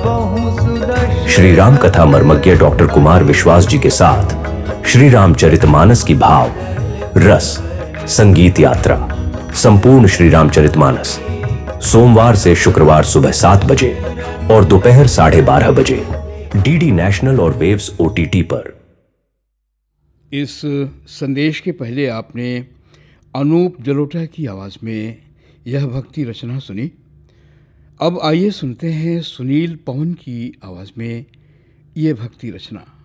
श्री राम कथा मर्मज्ञ डॉक्टर कुमार विश्वास जी के साथ श्री रामचरितमानस की भाव रस संगीत यात्रा संपूर्ण श्री रामचरितमानस सोमवार से शुक्रवार सुबह 7 बजे और दोपहर 12:30 बजे डीडी नेशनल और वेव्स OTT पर। इस संदेश के पहले आपने अनूप जलोटा की आवाज़ में यह भक्ति रचना सुनी। अब आइए सुनते हैं सुनील पवन की आवाज़ में यह भक्ति रचना।